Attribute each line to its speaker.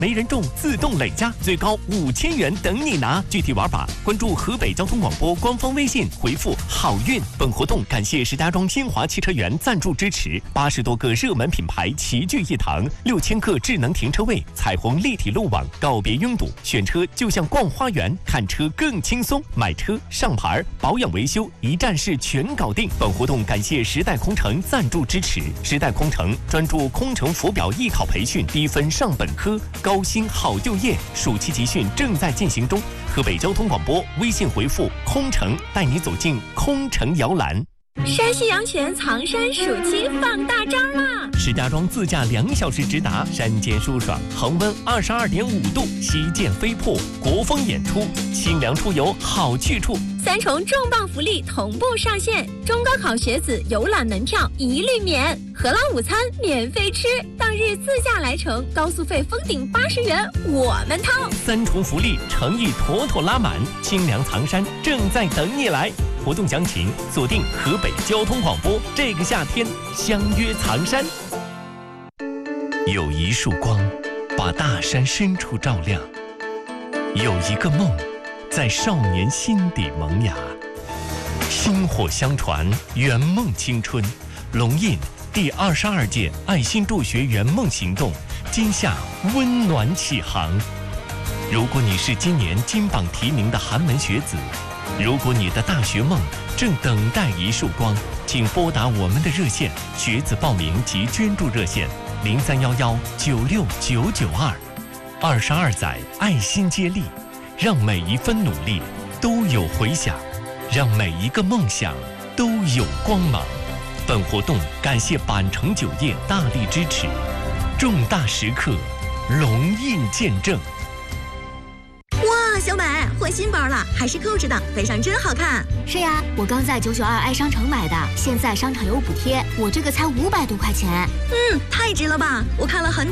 Speaker 1: 没人中自动累加，最高5000元等你拿。具体玩法，关注河北交通广播官方微信，回复好运。本活动感谢石家庄新华汽车园赞助支持，80多个热门品牌齐聚一堂，6000个智能停车位，彩虹立体路网，告别拥堵。选车就像逛花园，看车更轻松。买车、上牌、保养维修，一站式全搞定。本活动感谢时代空乘赞助支持。时代空乘专注空乘浮表艺考培训，低分上本科，高薪好就业。暑期集训正在进行中。河北交通广播微信回复空乘，带你走进空乘摇篮。
Speaker 2: 山西阳泉藏山暑期放大招啦！
Speaker 1: 石家庄自驾2小时直达，山间舒爽，恒温22.5度，旗舰飞瀑，国风演出，清凉出游好去处。
Speaker 2: 3重重磅福利同步上线，中高考学子游览门票一律免，荷兰午餐免费吃，当日自驾来程高速费封顶80元我们掏。
Speaker 1: 3重福利诚意妥妥拉满，清凉藏山正在等你来。活动详情锁定河北交通广播，这个夏天相约藏山。有一束光把大山深处照亮，有一个梦在少年心底萌芽，薪火相传，圆梦青春。龙印第22届爱心助学圆梦行动今夏温暖启航。如果你是今年金榜题名的寒门学子，如果你的大学梦正等待一束光，请拨打我们的热线，学子报名及捐助热线0311969992。22载爱心接力，让每一分努力都有回响，让每一个梦想都有光芒。本活动感谢板城酒业大力支持，重大时刻，龙印见证。
Speaker 3: 哇，小美换新包了，还是扣着的，背上真好看。
Speaker 4: 是呀，我刚在992爱商城买的，现在商场有补贴，我这个才500多块钱。
Speaker 3: 太值了吧！我看了很